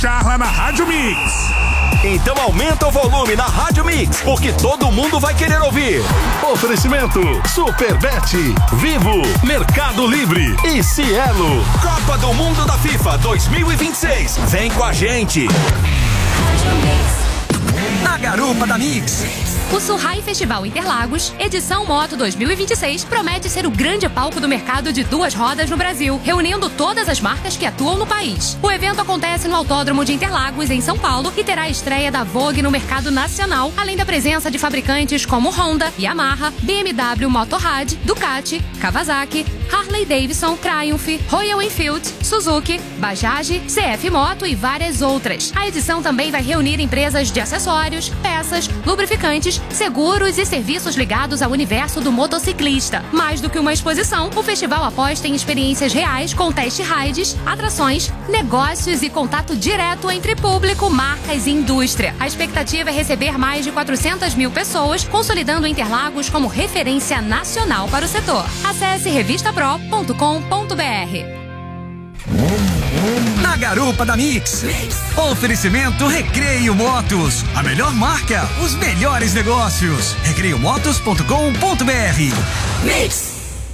Charla na Rádio Mix. Então aumenta o volume na Rádio Mix, porque todo mundo vai querer ouvir. Oferecimento Superbet, Vivo, Mercado Livre e Cielo. Copa do Mundo da FIFA 2026. Vem com a gente. Na garupa da Mix. O Surrai Festival Interlagos, edição Moto 2026, promete ser o grande palco do mercado de duas rodas no Brasil, reunindo todas as marcas que atuam no país. O evento acontece no Autódromo de Interlagos, em São Paulo, e terá a estreia da Vogue no mercado nacional, além da presença de fabricantes como Honda, Yamaha, BMW Motorrad, Ducati, Kawasaki, Harley Davidson, Triumph, Royal Enfield, Suzuki, Bajaj, CF Moto e várias outras. A edição também vai reunir empresas de acessórios, peças, lubrificantes, seguros e serviços ligados ao universo do motociclista. Mais do que uma exposição, o festival aposta em experiências reais com test rides, atrações, negócios e contato direto entre público, marcas e indústria. A expectativa é receber mais de 400 mil pessoas, consolidando Interlagos como referência nacional para o setor. Acesse revistapro.com.br. Na garupa da Mix. Oferecimento Recreio Motos. A melhor marca, os melhores negócios. recreiomotos.com.br. Mix.